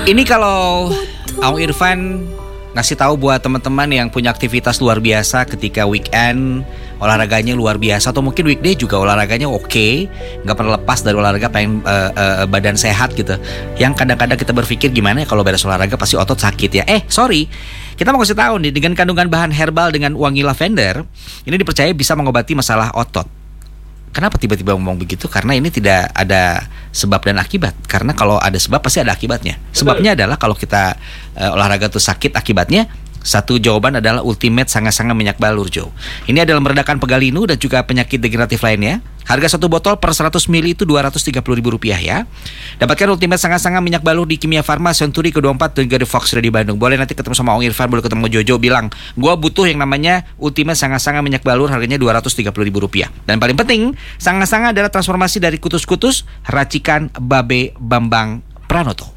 Ini kalau Aung Irfan ngasih tahu buat teman-teman yang punya aktivitas luar biasa ketika weekend, olahraganya luar biasa, atau mungkin weekday juga olahraganya oke, nggak pernah lepas dari olahraga, pengen badan sehat gitu. Yang kadang-kadang kita berpikir gimana ya kalau beres olahraga pasti otot sakit ya. Sorry, kita mau kasih tahu nih, dengan kandungan bahan herbal dengan wangi lavender, ini dipercaya bisa mengobati masalah otot. Kenapa tiba-tiba ngomong begitu? Karena ini tidak ada sebab dan akibat. Karena kalau ada sebab pasti ada akibatnya. Sebabnya adalah kalau kita olahraga tuh sakit, akibatnya satu jawaban adalah Ultimate Sanga-Sanga Minyak Balur, Joe. Ini adalah meredakan pegal linu dan juga penyakit degeneratif lainnya. Harga satu botol per 100 ml itu Rp230.000 ya. Dapatkan Ultimate Sanga-Sanga Minyak Balur di Kimia Farma, Century, Kedua 4 dan juga di Fox di Bandung. Boleh nanti ketemu sama Aung Irfan, boleh ketemu Jojo, bilang gua butuh yang namanya Ultimate Sanga-Sanga Minyak Balur, harganya Rp230.000. Dan paling penting, Sanga-Sanga adalah transformasi dari kutus-kutus racikan Babe Bambang Pranoto.